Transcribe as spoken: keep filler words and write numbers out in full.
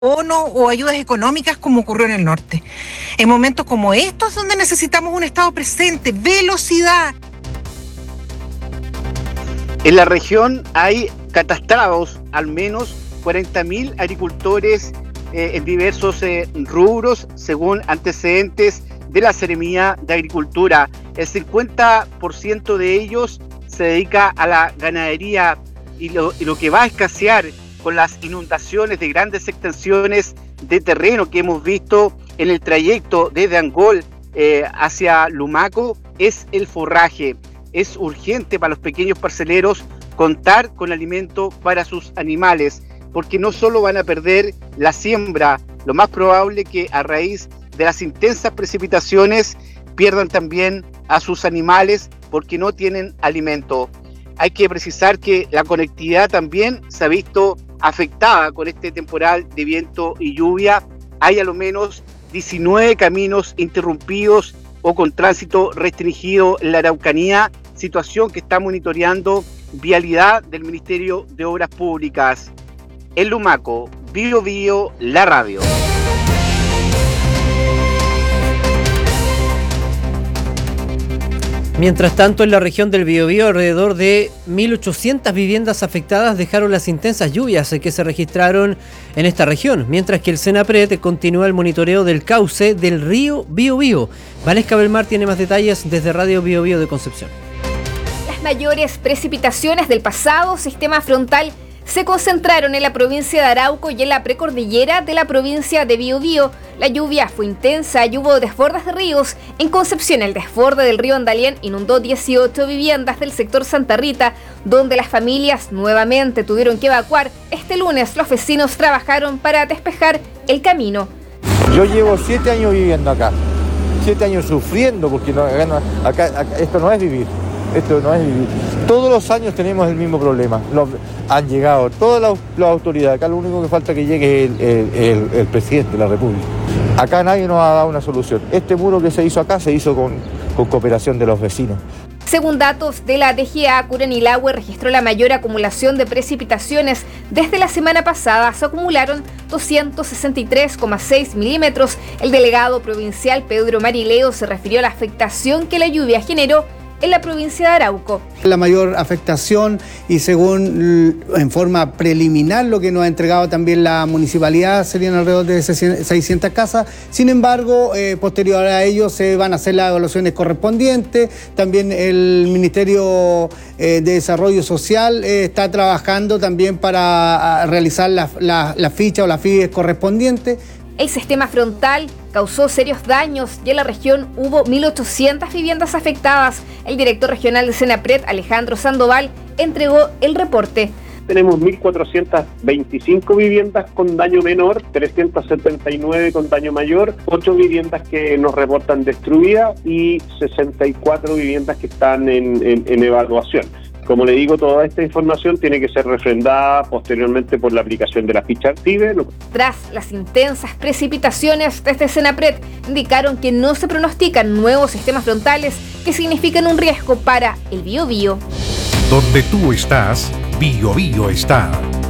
bonos o ayudas económicas como ocurrió en el norte. En momentos como estos es donde necesitamos un Estado presente, velocidad. En la región hay catastrados al menos cuarenta mil agricultores eh, en diversos eh, rubros, según antecedentes de la Seremía de Agricultura. El cincuenta por ciento de ellos se dedica a la ganadería y lo, y lo que va a escasear con las inundaciones de grandes extensiones de terreno que hemos visto en el trayecto desde Angol eh, hacia Lumaco es el forraje. Es urgente para los pequeños parceleros contar con alimento para sus animales, porque no solo van a perder la siembra, lo más probable que a raíz de las intensas precipitaciones pierdan también a sus animales porque no tienen alimento. Hay que precisar que la conectividad también se ha visto afectada con este temporal de viento y lluvia. Hay a lo menos diecinueve caminos interrumpidos o con tránsito restringido en la Araucanía, situación que está monitoreando Vialidad del Ministerio de Obras Públicas. En Lumaco, Bio Bio, la radio. Mientras tanto, en la región del Biobío, alrededor de mil ochocientas viviendas afectadas dejaron las intensas lluvias que se registraron en esta región, mientras que el Senapred continúa el monitoreo del cauce del río Biobío. Valesca Belmar tiene más detalles desde Radio Biobío de Concepción. Las mayores precipitaciones del pasado sistema frontal se concentraron en la provincia de Arauco y en la precordillera de la provincia de Biobío. La lluvia fue intensa y hubo desbordes de ríos. En Concepción, el desborde del río Andalién inundó dieciocho viviendas del sector Santa Rita, donde las familias nuevamente tuvieron que evacuar. Este lunes, los vecinos trabajaron para despejar el camino. Yo llevo siete años viviendo acá, siete años sufriendo, porque no, acá, no, acá, acá esto no es vivir. Esto no es vivir. Todos los años tenemos el mismo problema. Los, han llegado todas las, las autoridades. Acá lo único que falta que llegue es el, el, el, el presidente de la República. Acá nadie nos ha dado una solución. Este muro que se hizo acá se hizo con, con cooperación de los vecinos. Según datos de la D G A, Curanilahue registró la mayor acumulación de precipitaciones. Desde la semana pasada se acumularon doscientos sesenta y tres coma seis milímetros. El delegado provincial Pedro Marileo se refirió a la afectación que la lluvia generó en la provincia de Arauco. La mayor afectación, y según en forma preliminar lo que nos ha entregado también la municipalidad, serían alrededor de seiscientas casas. Sin embargo, eh, posterior a ello se van a hacer las evaluaciones correspondientes. También el Ministerio eh, de Desarrollo Social eh, está trabajando también para realizar la, la, la ficha o las fiches correspondientes. El sistema frontal causó serios daños y en la región hubo mil ochocientas viviendas afectadas. El director regional de Senapred, Alejandro Sandoval, entregó el reporte. Tenemos mil cuatrocientas veinticinco viviendas con daño menor, trescientas setenta y nueve con daño mayor, ocho viviendas que nos reportan destruidas y sesenta y cuatro viviendas que están en, en, en evaluación. Como le digo, toda esta información tiene que ser refrendada posteriormente por la aplicación de la ficha Artive. Tras las intensas precipitaciones desde Senapred, indicaron que no se pronostican nuevos sistemas frontales que significan un riesgo para el Biobío. Donde tú estás, Biobío está.